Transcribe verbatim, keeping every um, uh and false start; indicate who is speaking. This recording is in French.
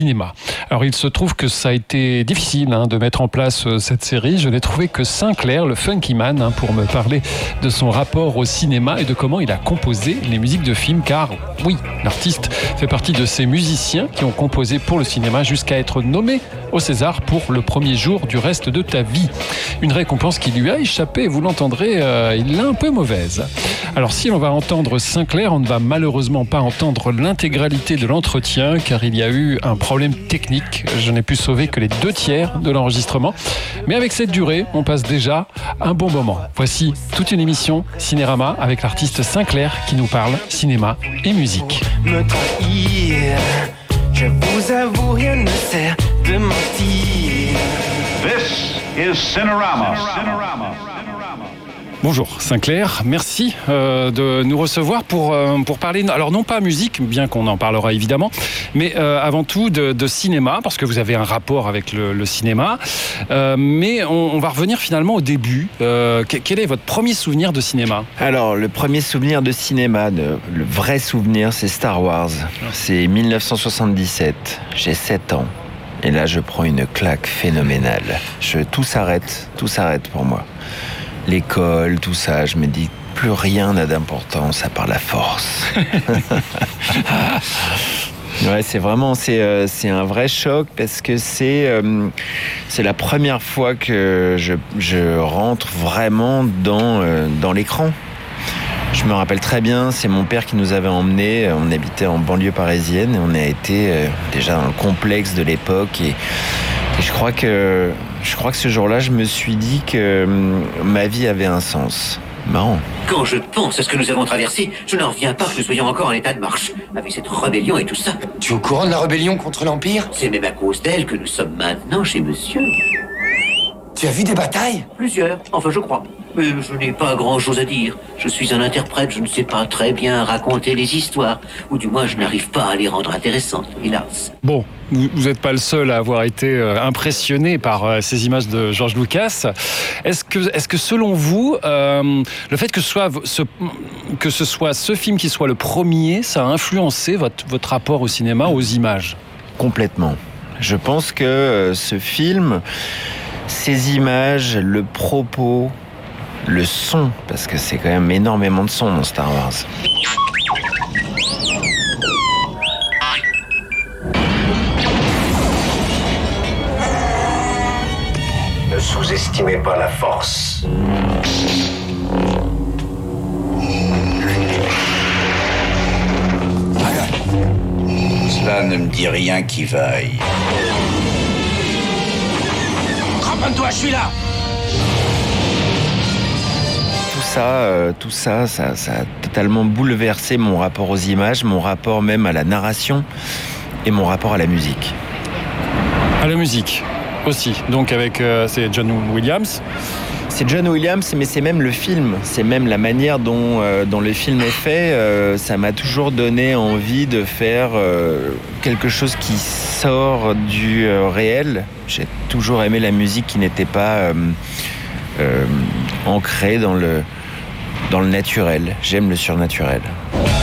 Speaker 1: cinéma. Alors il se trouve que ça a été difficile hein, de mettre en place euh, cette série. Je n'ai trouvé que Sinclair, le funky man, hein, pour me parler de son rapport au cinéma et de comment il a composé les musiques de films. Car oui, l'artiste fait partie de ces musiciens qui ont composé pour le cinéma jusqu'à être nommé au César pour Le premier jour du reste de ta vie. Une récompense qui lui a échappé, vous l'entendrez, euh, il l'a un peu mauvaise. Alors si l'on va entendre Sinclair, on ne va malheureusement pas entendre l'intégralité de l'entretien car il y a eu un problème technique. Je n'ai pu sauver que les deux tiers de l'enregistrement. Mais avec cette durée, on passe déjà un bon moment. Voici toute une émission Cinérama avec l'artiste Sinclair qui nous parle cinéma et musique.
Speaker 2: Me trahir, je vous avoue, rien ne sert de mentir.
Speaker 3: This is Cinerama. Cinerama.
Speaker 1: Bonjour Sinclair, merci euh, de nous recevoir pour, euh, pour parler, alors non pas musique, bien qu'on en parlera évidemment, mais euh, avant tout de, de cinéma, parce que vous avez un rapport avec le, le cinéma, euh, mais on, on va revenir finalement au début. Euh, quel est votre premier souvenir de cinéma ?
Speaker 4: Alors, le premier souvenir de cinéma, de, le vrai souvenir, c'est Star Wars. C'est dix-neuf cent soixante-dix-sept, j'ai sept ans. Et là, je prends une claque phénoménale. Je, tout s'arrête, tout s'arrête pour moi. L'école, tout ça, je me dis, plus rien n'a d'importance à part la force. Ouais, c'est vraiment, c'est, euh, c'est un vrai choc parce que c'est, euh, c'est la première fois que je, je rentre vraiment dans, euh, dans l'écran. Je me rappelle très bien, c'est mon père qui nous avait emmenés, on habitait en banlieue parisienne et on a été euh, déjà dans le complexe de l'époque et, et je crois que je crois que ce jour-là, je me suis dit que euh, ma vie avait un sens. Marrant.
Speaker 5: Quand je pense à ce que nous avons traversé, je n'en reviens pas que nous soyons encore en état de marche, avec cette rébellion et tout ça.
Speaker 6: Tu es au courant de la rébellion contre l'Empire ?
Speaker 5: C'est même à cause d'elle que nous sommes maintenant chez monsieur.
Speaker 6: Tu as vu des batailles ?
Speaker 5: Plusieurs, enfin je crois. Mais je n'ai pas grand-chose à dire. Je suis un interprète, je ne sais pas très bien raconter les histoires. Ou du moins, je n'arrive pas à les rendre intéressantes, hélas.
Speaker 1: Bon, vous n'êtes pas le seul à avoir été euh, impressionné par euh, ces images de George Lucas. Est-ce que, est-ce que selon vous, euh, le fait que ce, soit ce, que ce soit ce film qui soit le premier, ça a influencé votre, votre rapport au cinéma, aux images ?
Speaker 4: Complètement. Je pense que euh, ce film, ces images, le propos, le son, parce que c'est quand même énormément de son dans Star Wars.
Speaker 7: Ne sous-estimez pas la force.
Speaker 8: Cela ne me dit rien qui vaille.
Speaker 6: Cramponne-toi, je suis là !
Speaker 4: Tout ça, euh, tout ça, ça, ça a totalement bouleversé mon rapport aux images, mon rapport même à la narration et mon rapport à la musique.
Speaker 1: À la musique aussi, donc avec euh, c'est John Williams.
Speaker 4: C'est John Williams, mais c'est même le film, c'est même la manière dont, euh, dont le film est fait. Euh, ça m'a toujours donné envie de faire euh, quelque chose qui sort du euh, réel. J'ai toujours aimé la musique qui n'était pas euh, euh, ancrée dans le, dans le naturel. J'aime le surnaturel.